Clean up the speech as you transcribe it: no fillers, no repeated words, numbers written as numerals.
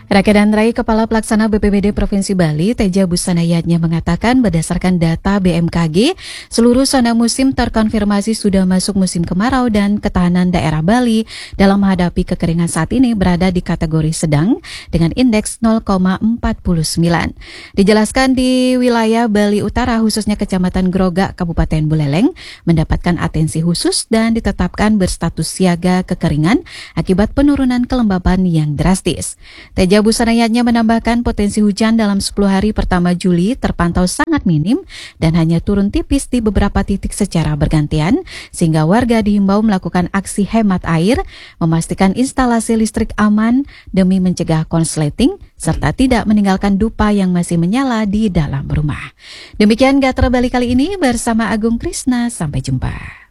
Raka Dandrai, Kepala Pelaksana BPBD Provinsi Bali, Teja Busanayatnya mengatakan berdasarkan data BMKG, seluruh zona musim terkonfirmasi sudah masuk musim kemarau dan ketahanan daerah Bali dalam menghadapi kekeringan saat ini berada di kategori sedang dengan indeks 0,49. Dijelaskan di wilayah Bali Utara, khususnya Kecamatan Grogak, Kabupaten Buleleng, mendapatkan atensi khusus dan ditetapkan berstatus siaga kekeringan akibat penurunan kelembaban yang drastis. Teja Busanayatnya menambahkan potensi hujan dalam 10 hari pertama Juli terpantau sangat minim dan hanya turun tipis di beberapa titik secara bergantian, sehingga warga dihimbau melakukan aksi hemat air, memastikan instalasi listrik aman demi mencegah konsleting, serta tidak meninggalkan dupa yang masih menyala di dalam rumah. Demikian Gatra Bali kali ini bersama Agung Krisna, sampai jumpa.